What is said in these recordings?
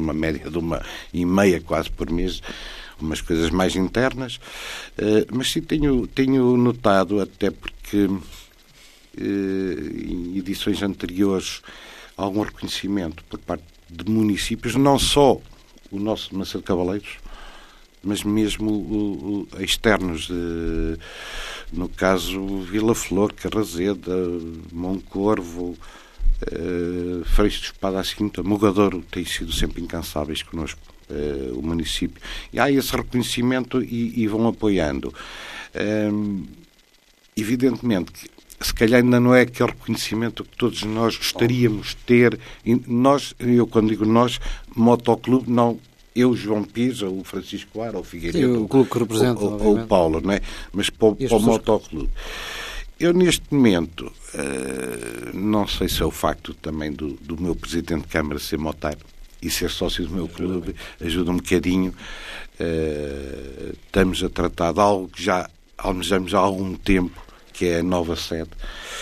uma média de 1,5 quase por mês, umas coisas mais internas, mas sim tenho notado, até porque em edições anteriores, algum reconhecimento por parte de municípios, não só o nosso Macedo Cavaleiros, mas mesmo externos, no caso Vila Flor, Carrazeda, Moncorvo, Freixo de Espada à Cinta, Mogadouro, têm sido sempre incansáveis connosco, o município. E há esse reconhecimento e vão apoiando. Evidentemente que se calhar ainda não é aquele reconhecimento que todos nós gostaríamos de ter. Eu quando digo nós, Motoclube, não eu, João Pires, ou o Francisco Ar, ou o Figueiredo, o clube que representa, ou o Paulo, não é? Mas para o Motoclube. Eu, neste momento, não sei se é o facto também do meu Presidente de Câmara ser moteiro e ser sócio do meu clube, ajuda um bocadinho. Estamos a tratar de algo que já almejamos há algum tempo, que é a nova sede.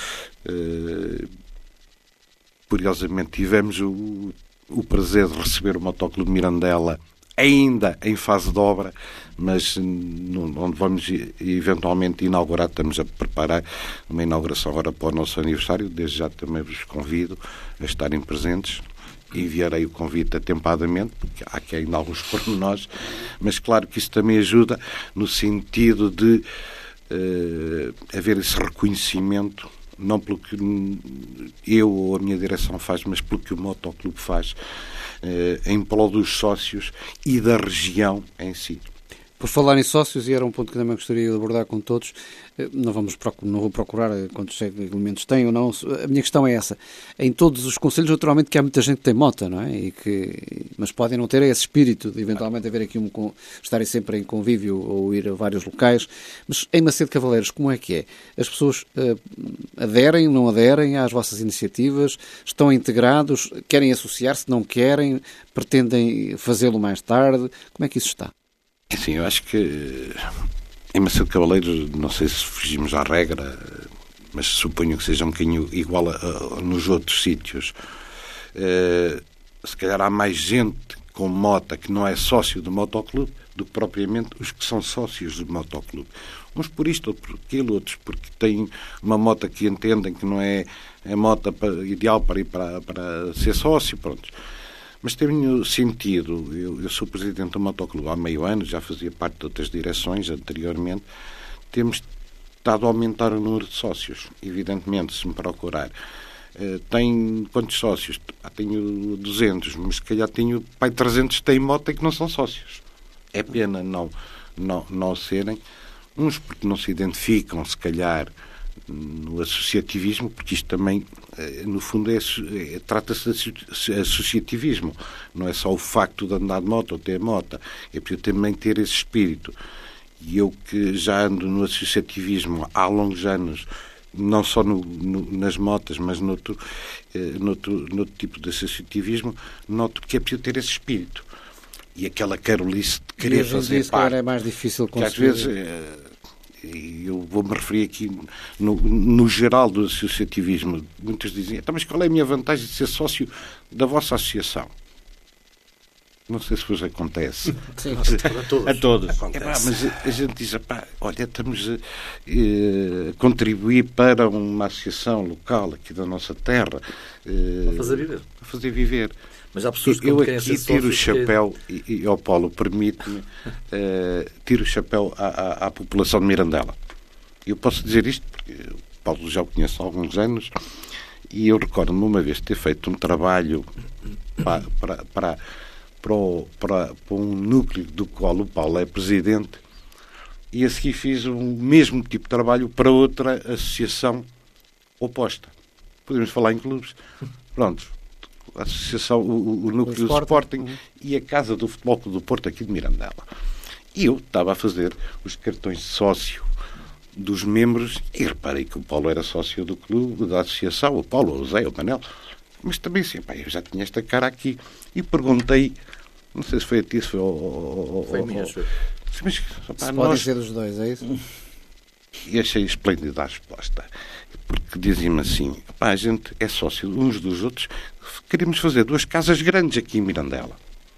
Curiosamente, tivemos o prazer de receber o Motoclube Mirandela ainda em fase de obra, mas onde vamos eventualmente inaugurar, estamos a preparar uma inauguração agora para o nosso aniversário. Desde já também vos convido a estarem presentes. Enviarei o convite atempadamente, porque há aqui ainda alguns pormenores, mas claro que isso também ajuda no sentido de haver esse reconhecimento, não pelo que eu ou a minha direção faz, mas pelo que o Motoclube faz, em prol dos sócios e da região em si. Por falar em sócios, e era um ponto que também gostaria de abordar com todos, não vou procurar quantos elementos têm ou não. A minha questão é essa. Em todos os concelhos, naturalmente que há muita gente que tem moto, não é? Mas podem não ter esse espírito de eventualmente haver aqui estarem sempre em convívio ou ir a vários locais. Mas em Macedo Cavaleiros, como é que é? As pessoas aderem, não aderem às vossas iniciativas? Estão integrados? Querem associar-se? Não querem? Pretendem fazê-lo mais tarde? Como é que isso está? Sim, eu acho que em Macedo Cavaleiros, não sei se fugimos à regra, mas suponho que seja um bocadinho igual nos outros sítios. Se calhar há mais gente com mota que não é sócio do Motoclube do que propriamente os que são sócios do Motoclube. Uns por isto, outros por aquilo, outros porque têm uma moto que entendem que não é a moto ideal para ir para ser sócio, pronto. Mas tenho sentido, eu sou presidente do Motoclube há meio ano, já fazia parte de outras direções anteriormente, temos estado a aumentar o número de sócios. Evidentemente, se me procurar, tem quantos sócios? Tenho 200, mas se calhar tenho 300 que têm moto e que não são sócios. É pena não serem, uns porque não se identificam, se calhar, no associativismo, porque isto também, no fundo, trata-se de associativismo. Não é só o facto de andar de moto ou ter moto, é preciso também ter esse espírito. E eu que já ando no associativismo há longos anos, não só nas motas, mas noutro tipo de associativismo, noto que é preciso ter esse espírito. E aquela carolice de querer fazer parte. É mais difícil conseguir. Que às vezes... eu vou-me referir aqui no geral do associativismo. Muitos dizem, mas qual é a minha vantagem de ser sócio da vossa associação? Não sei se vos acontece. Sim, a todos. Mas a gente diz, olha, estamos a contribuir para uma associação local aqui da nossa terra. A fazer viver. Mas há pessoas que eu aqui tiro o chapéu, e ao Paulo, permite-me, tiro o chapéu à população de Mirandela. Eu posso dizer isto porque o Paulo já o conheço há alguns anos e eu recordo-me uma vez ter feito um trabalho para um núcleo do qual o Paulo é presidente e a seguir fiz o mesmo tipo de trabalho para outra associação oposta. Podemos falar em clubes. Pronto. A associação, o núcleo do Sporting e a Casa do Futebol Clube do Porto aqui de Mirandela. E eu estava a fazer os cartões de sócio dos membros e reparei que o Paulo era sócio do clube, da associação, o Paulo, o Zé, o Manel, mas também assim, eu já tinha esta cara aqui e perguntei, não sei se foi a ti, se foi foi a mim, acho. Se pode ser os dois, é isso? E achei esplêndida a resposta. Porque diziam-me assim, a gente é sócio uns dos outros, queremos fazer 2 casas grandes aqui em Mirandela.